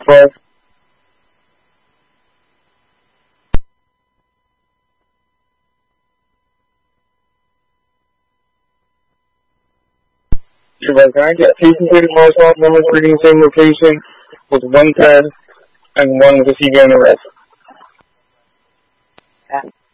12. You're right, can I get two completed Microsoft numbers reading the same location with one pad and one with a CVN arrest?